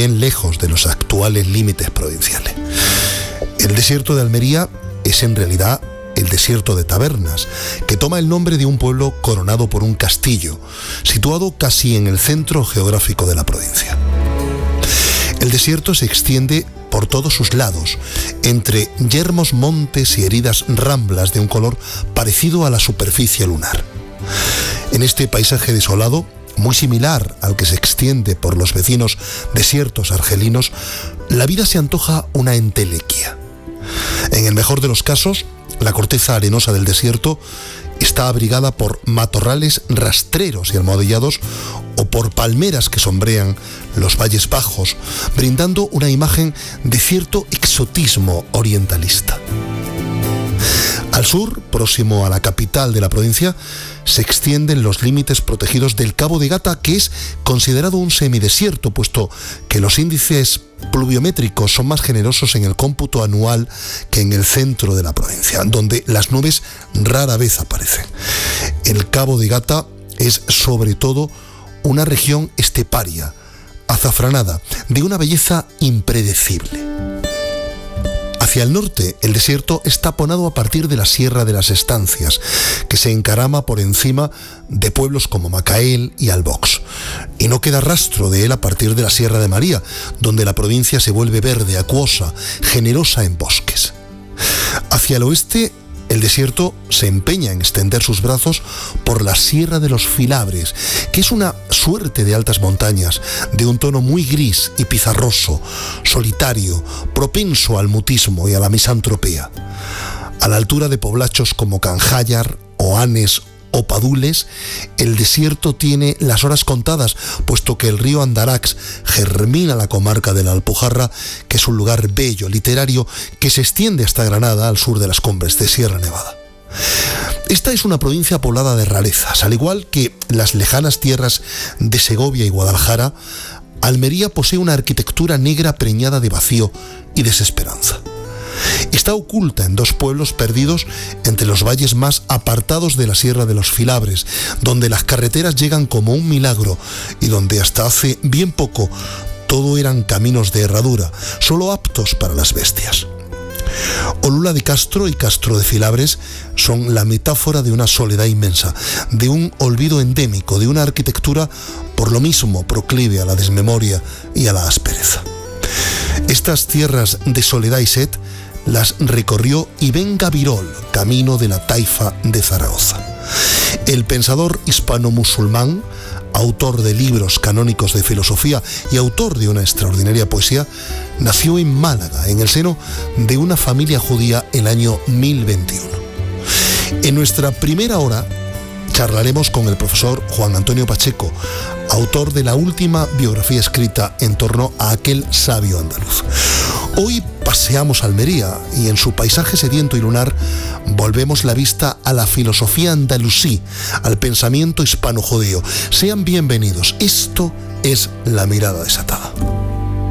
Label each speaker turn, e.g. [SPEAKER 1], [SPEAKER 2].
[SPEAKER 1] bien lejos de los actuales límites provinciales. El desierto de Almería es en realidad el desierto de Tabernas, que toma el nombre de un pueblo coronado por un castillo, situado casi en el centro geográfico de la provincia. El desierto se extiende por todos sus lados, entre yermos montes y heridas ramblas de un color parecido a la superficie lunar. En este paisaje desolado, muy similar al que se extiende por los vecinos desiertos argelinos, la vida se antoja una entelequia. En el mejor de los casos, la corteza arenosa del desierto está abrigada por matorrales rastreros y almohadillados o por palmeras que sombrean los valles bajos, brindando una imagen de cierto exotismo orientalista. Al sur, próximo a la capital de la provincia, se extienden los límites protegidos del Cabo de Gata, que es considerado un semidesierto, puesto que los índices pluviométricos son más generosos en el cómputo anual que en el centro de la provincia, donde las nubes rara vez aparecen. El Cabo de Gata es sobre todo una región esteparia, azafranada, de una belleza impredecible. Hacia el norte, el desierto es taponado a partir de la Sierra de las Estancias, que se encarama por encima de pueblos como Macael y Albox, y no queda rastro de él a partir de la Sierra de María, donde la provincia se vuelve verde, acuosa, generosa en bosques. Hacia el oeste, el desierto se empeña en extender sus brazos por la Sierra de los Filabres, que es una suerte de altas montañas, de un tono muy gris y pizarroso, solitario, propenso al mutismo y a la misantropía. A la altura de poblachos como Canjayar, Oanes o Padules, el desierto tiene las horas contadas, puesto que el río Andarax germina la comarca de la Alpujarra, que es un lugar bello, literario, que se extiende hasta Granada, al sur de las cumbres de Sierra Nevada. Esta es una provincia poblada de rarezas. Al igual que las lejanas tierras de Segovia y Guadalajara, Almería posee una arquitectura negra preñada de vacío y desesperanza. Está oculta en dos pueblos perdidos entre los valles más apartados de la Sierra de los Filabres, donde las carreteras llegan como un milagro y donde hasta hace bien poco todo eran caminos de herradura, solo aptos para las bestias. Olula de Castro y Castro de Filabres son la metáfora de una soledad inmensa, de un olvido endémico, de una arquitectura por lo mismo proclive a la desmemoria y a la aspereza. Estas tierras de soledad y sed las recorrió Ibn Gabirol, camino de la Taifa de Zaragoza. El pensador hispano-musulmán, autor de libros canónicos de filosofía y autor de una extraordinaria poesía, nació en Málaga, en el seno de una familia judía el año 1021. En nuestra primera hora charlaremos con el profesor Juan Antonio Pacheco, autor de la última biografía escrita en torno a aquel sabio andaluz. Hoy paseamos Almería y en su paisaje sediento y lunar volvemos la vista a la filosofía andalusí, al pensamiento hispano-judío. Sean bienvenidos. Esto es La Mirada Desatada.